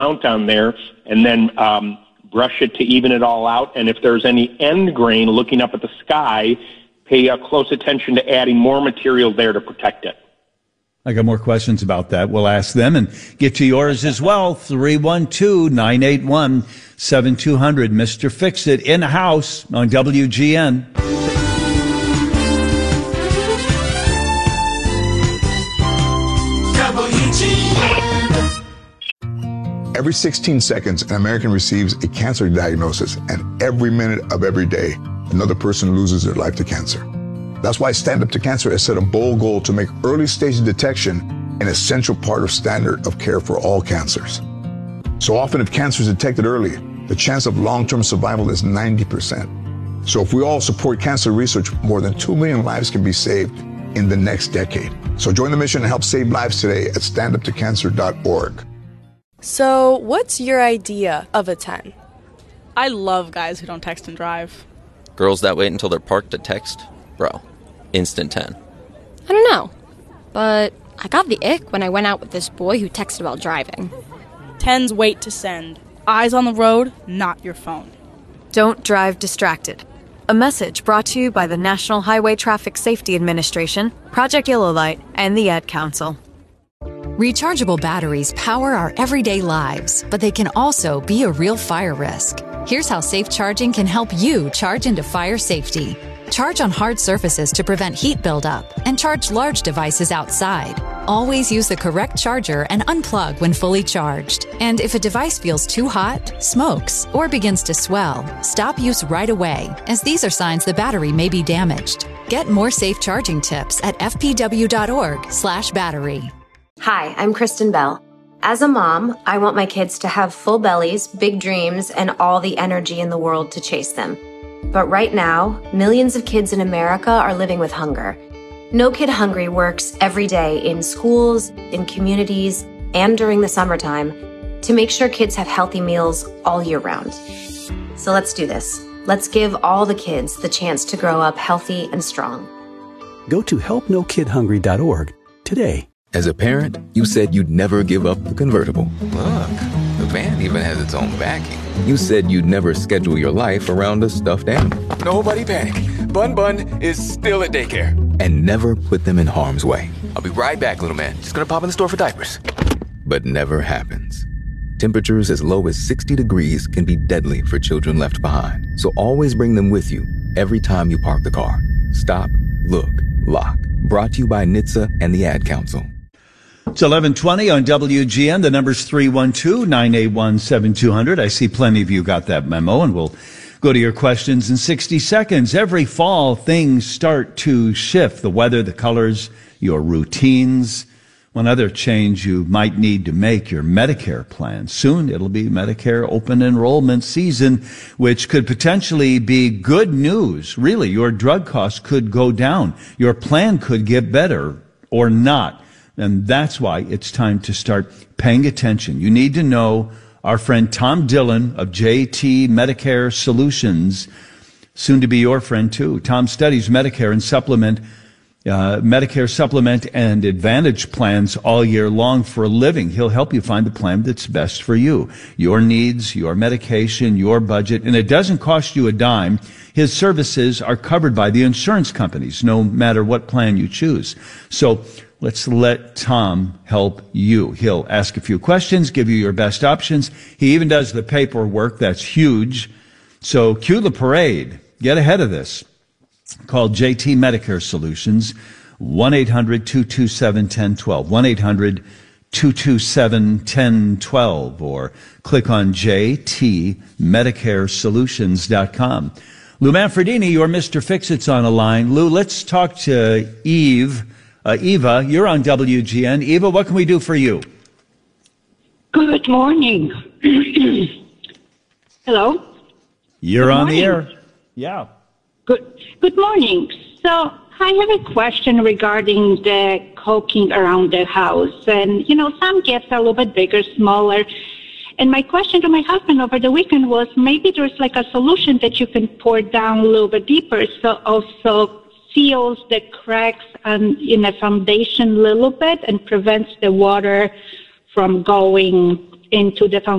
amount on there, and then brush it to even it all out. And if there's any end grain looking up at the sky, pay close attention to adding more material there to protect it. I got more questions about that. We'll ask them and get to yours as well. 312-981-7200. Mr. Fix-It in the house on WGN. Every 16 seconds, an American receives a cancer diagnosis, and every minute of every day, another person loses their life to cancer. That's why Stand Up to Cancer has set a bold goal to make early stage detection an essential part of standard of care for all cancers. So often, if cancer is detected early, the chance of long-term survival is 90%. So if we all support cancer research, more than 2 million lives can be saved in the next decade. So join the mission and help save lives today at standuptocancer.org. So, what's your idea of a 10? I love guys who don't text and drive. Girls that wait until they're parked to text? Bro, instant 10. I don't know, but I got the ick when I went out with this boy who texted while driving. 10s wait to send. Eyes on the road, not your phone. Don't drive distracted. A message brought to you by the National Highway Traffic Safety Administration, Project Yellow Light, and the Ad Council. Rechargeable batteries power our everyday lives, but they can also be a real fire risk. Here's how safe charging can help you charge into fire safety. Charge on hard surfaces to prevent heat buildup, and charge large devices outside. Always use the correct charger and unplug when fully charged. And if a device feels too hot, smokes, or begins to swell, stop use right away, as these are signs the battery may be damaged. Get more safe charging tips at fpw.org/battery. Hi, I'm Kristen Bell. As a mom, I want my kids to have full bellies, big dreams, and all the energy in the world to chase them. But right now, millions of kids in America are living with hunger. No Kid Hungry works every day in schools, in communities, and during the summertime to make sure kids have healthy meals all year round. So let's do this. Let's give all the kids the chance to grow up healthy and strong. Go to helpnokidhungry.org today. As a parent, you said you'd never give up the convertible. Look, the van even has its own backing. You said you'd never schedule your life around a stuffed animal. Nobody panic. Bun Bun is still at daycare. And never put them in harm's way. I'll be right back, little man. Just gonna pop in the store for diapers. But never happens. Temperatures as low as 60 degrees can be deadly for children left behind. So always bring them with you every time you park the car. Stop, look, lock. Brought to you by NHTSA and the Ad Council. It's 11:20 on WGN. The number's 312-981-7200. I see plenty of you got that memo, and we'll go to your questions in 60 seconds. Every fall, things start to shift. The weather, the colors, your routines. One other change you might need to make, your Medicare plan. Soon it'll be Medicare open enrollment season, which could potentially be good news. Really, your drug costs could go down. Your plan could get better or not. And that's why it's time to start paying attention. You need to know our friend Tom Dillon of JT Medicare Solutions, soon to be your friend too. Tom studies Medicare supplement and Advantage plans all year long for a living. He'll help you find the plan that's best for you, your needs, your medication, your budget, and it doesn't cost you a dime. His services are covered by the insurance companies, no matter what plan you choose. So let's let Tom help you. He'll ask a few questions, give you your best options. He even does the paperwork. That's huge. So cue the parade. Get ahead of this. Call JT Medicare Solutions, 1-800-227-1012, 1-800-227-1012, or click on jtmedicaresolutions.com. Lou Manfredini, your Mr. Fix-It's on the line. Lou, let's talk to Eva, you're on WGN. Eva, what can we do for you? Good morning. Hello? You're on the air. Yeah. Good morning. So I have a question regarding the caulking around the house. And, some gaps are a little bit bigger, smaller. And my question to my husband over the weekend was maybe there's like a solution that you can pour down a little bit deeper so also seals the cracks in the foundation a little bit and prevents the water from going into the foundation.